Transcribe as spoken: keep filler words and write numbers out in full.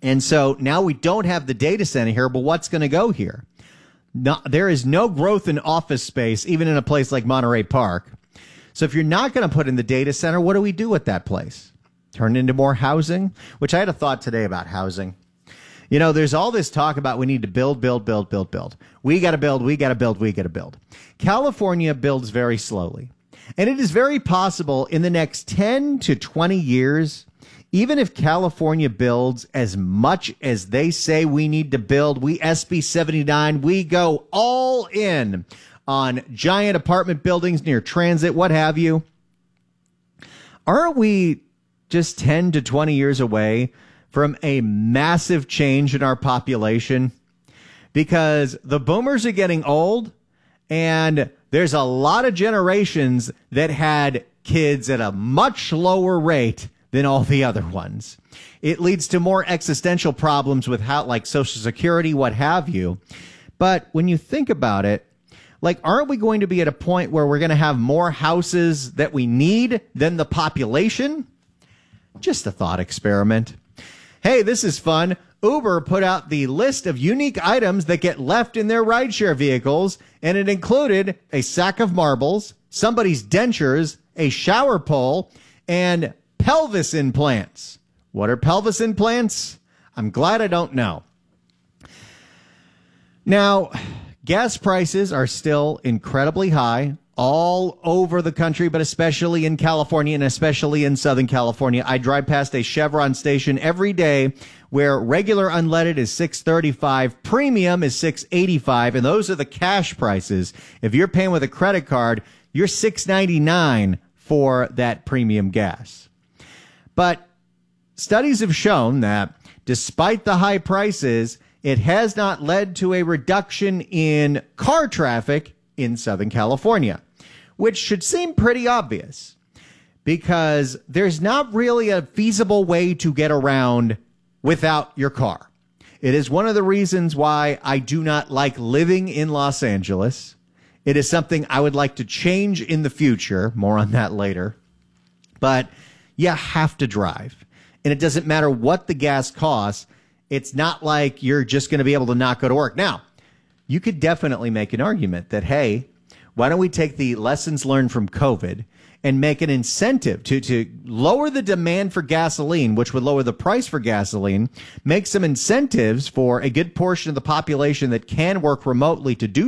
And so now we don't have the data center here, but what's going to go here? No, there is no growth in office space, even in a place like Monterey Park. So if you're not going to put in the data center, what do we do with that place? Turn it into more housing, which I had a thought today about housing. You know, there's all this talk about we need to build, build, build, build, build. We got to build, we got to build, we got to build. California builds very slowly. And it is very possible in the next ten to twenty years, even if California builds as much as they say we need to build, we S B seventy-nine, we go all in on giant apartment buildings near transit, what have you. Aren't we just ten to twenty years away from a massive change in our population? Because the boomers are getting old, and there's a lot of generations that had kids at a much lower rate than all the other ones. It leads to more existential problems with how, like Social Security, what have you. But when you think about it, like, aren't we going to be at a point where we're going to have more houses that we need than the population? Just a thought experiment. Hey, this is fun. Uber put out the list of unique items that get left in their rideshare vehicles, and it included a sack of marbles, somebody's dentures, a shower pole, and pelvis implants. What are pelvis implants? I'm glad I don't know. Now, gas prices are still incredibly high all over the country, but especially in California and especially in Southern California. I drive past a Chevron station every day where regular unleaded is six thirty-five, premium is six eighty-five, and those are the cash prices. If you're paying with a credit card, you're six ninety-nine for that premium gas. But studies have shown that despite the high prices, it has not led to a reduction in car traffic in Southern California, which should seem pretty obvious because there's not really a feasible way to get around without your car. It is one of the reasons why I do not like living in Los Angeles. It is something I would like to change in the future. More on that later. But you have to drive. And it doesn't matter what the gas costs. It's not like you're just going to be able to not go to work. Now, you could definitely make an argument that, hey, why don't we take the lessons learned from COVID and make an incentive to, to lower the demand for gasoline, which would lower the price for gasoline, make some incentives for a good portion of the population that can work remotely to do